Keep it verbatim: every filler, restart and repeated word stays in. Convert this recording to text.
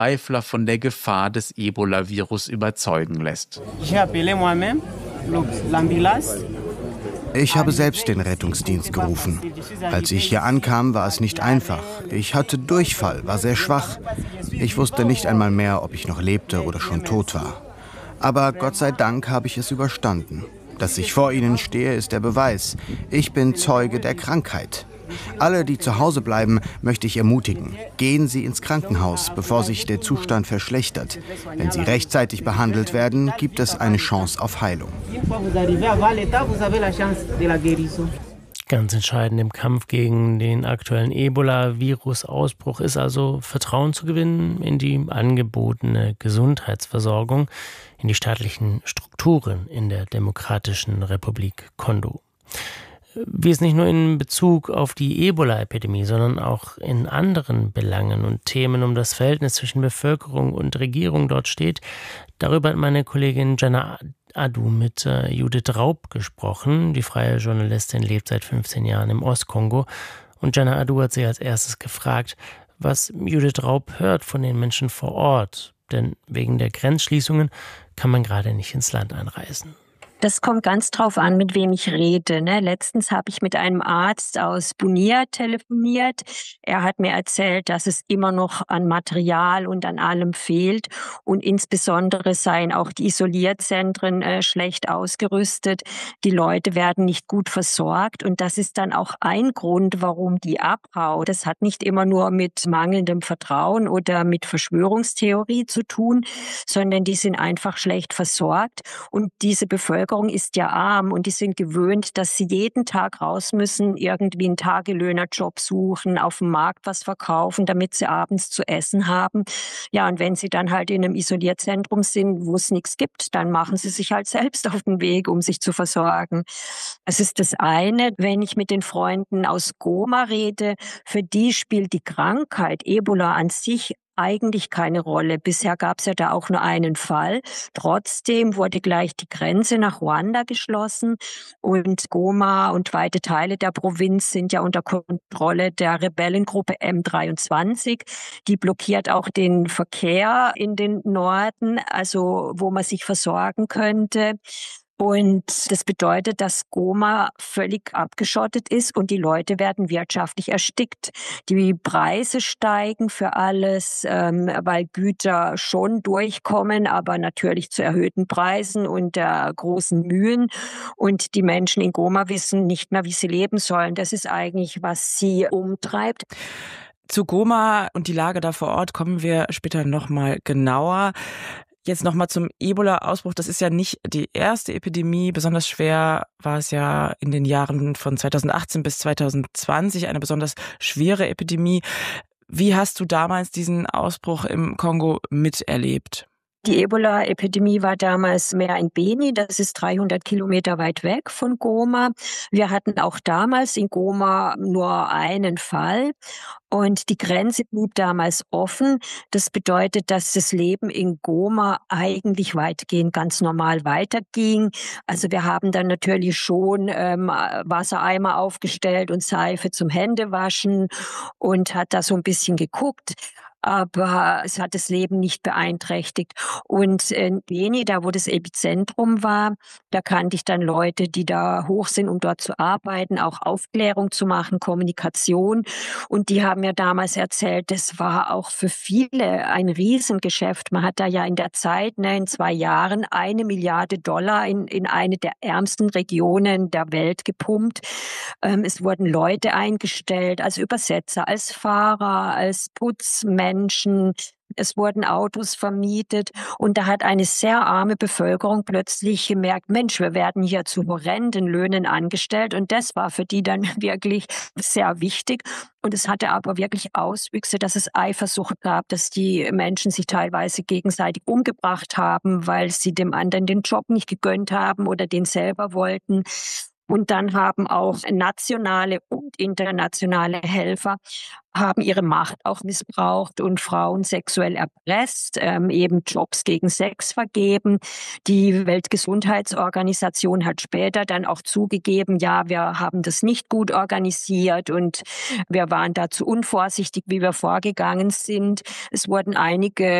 Eifler von der Gefahr des Ebola-Virus überzeugen lässt. Ich habe selbst den Rettungsdienst gerufen. Als ich hier ankam, war es nicht einfach. Ich hatte Durchfall, war sehr schwach. Ich wusste nicht einmal mehr, ob ich noch lebte oder schon tot war. Aber Gott sei Dank habe ich es überstanden. Dass ich vor Ihnen stehe, ist der Beweis. Ich bin Zeuge der Krankheit. Alle, die zu Hause bleiben, möchte ich ermutigen. Gehen Sie ins Krankenhaus, bevor sich der Zustand verschlechtert. Wenn Sie rechtzeitig behandelt werden, gibt es eine Chance auf Heilung. Ganz entscheidend im Kampf gegen den aktuellen Ebola-Virus-Ausbruch ist also Vertrauen zu gewinnen in die angebotene Gesundheitsversorgung, in die staatlichen Strukturen in der Demokratischen Republik Kongo. Wie es nicht nur in Bezug auf die Ebola-Epidemie, sondern auch in anderen Belangen und Themen um das Verhältnis zwischen Bevölkerung und Regierung dort steht, darüber hat meine Kollegin Jana Adu mit äh, Judith Raub gesprochen. Die freie Journalistin lebt seit fünfzehn Jahren im Ostkongo. Und Jana Adu hat sie als erstes gefragt, was Judith Raub hört von den Menschen vor Ort. Denn wegen der Grenzschließungen kann man gerade nicht ins Land einreisen. Das kommt ganz drauf an, mit wem ich rede. Ne? Letztens habe ich mit einem Arzt aus Bunia telefoniert. Er hat mir erzählt, dass es immer noch an Material und an allem fehlt. Und insbesondere seien auch die Isolierzentren äh, schlecht ausgerüstet. Die Leute werden nicht gut versorgt. Und das ist dann auch ein Grund, warum die abhauen. Das hat nicht immer nur mit mangelndem Vertrauen oder mit Verschwörungstheorie zu tun, sondern die sind einfach schlecht versorgt. Und diese Bevölkerung ist ja arm und die sind gewöhnt, dass sie jeden Tag raus müssen, irgendwie einen Tagelöhnerjob suchen, auf dem Markt was verkaufen, damit sie abends zu essen haben. Ja, und wenn sie dann halt in einem Isolierzentrum sind, wo es nichts gibt, dann machen sie sich halt selbst auf den Weg, um sich zu versorgen. Das ist das eine. Wenn ich mit den Freunden aus Goma rede, für die spielt die Krankheit Ebola an sich eigentlich keine Rolle. Bisher gab es ja da auch nur einen Fall. Trotzdem wurde gleich die Grenze nach Ruanda geschlossen und Goma und weite Teile der Provinz sind ja unter Kontrolle der Rebellengruppe M dreiundzwanzig. Die blockiert auch den Verkehr in den Norden, also wo man sich versorgen könnte. Und das bedeutet, dass Goma völlig abgeschottet ist und die Leute werden wirtschaftlich erstickt. Die Preise steigen für alles, ähm, weil Güter schon durchkommen, aber natürlich zu erhöhten Preisen und der großen Mühen. Und die Menschen in Goma wissen nicht mehr, wie sie leben sollen. Das ist eigentlich, was sie umtreibt. Zu Goma und die Lage da vor Ort kommen wir später nochmal genauer. Jetzt nochmal zum Ebola-Ausbruch. Das ist ja nicht die erste Epidemie. Besonders schwer war es ja in den Jahren von zweitausendachtzehn bis zweitausendzwanzig, eine besonders schwere Epidemie. Wie hast du damals diesen Ausbruch im Kongo miterlebt? Die Ebola-Epidemie war damals mehr in Beni, das ist dreihundert Kilometer weit weg von Goma. Wir hatten auch damals in Goma nur einen Fall und die Grenze blieb damals offen. Das bedeutet, dass das Leben in Goma eigentlich weitgehend ganz normal weiterging. Also wir haben dann natürlich schon ähm, Wassereimer aufgestellt und Seife zum Händewaschen und hat da so ein bisschen geguckt. Aber es hat das Leben nicht beeinträchtigt. Und in Beni, da wo das Epizentrum war, da kannte ich dann Leute, die da hoch sind, um dort zu arbeiten, auch Aufklärung zu machen, Kommunikation. Und die haben mir damals erzählt, das war auch für viele ein Riesengeschäft. Man hat da ja in der Zeit, ne, in zwei Jahren, eine Milliarde Dollar in, in eine der ärmsten Regionen der Welt gepumpt. Ähm, es wurden Leute eingestellt, als Übersetzer, als Fahrer, als Putzmänner, Menschen, es wurden Autos vermietet und da hat eine sehr arme Bevölkerung plötzlich gemerkt, Mensch, wir werden hier zu horrenden Löhnen angestellt und das war für die dann wirklich sehr wichtig und es hatte aber wirklich Auswüchse, dass es Eifersucht gab, dass die Menschen sich teilweise gegenseitig umgebracht haben, weil sie dem anderen den Job nicht gegönnt haben oder den selber wollten. Und dann haben auch nationale und internationale Helfer haben ihre Macht auch missbraucht und Frauen sexuell erpresst, ähm, eben Jobs gegen Sex vergeben. Die Weltgesundheitsorganisation hat später dann auch zugegeben, ja, wir haben das nicht gut organisiert und wir waren dazu unvorsichtig, wie wir vorgegangen sind. Es wurden einige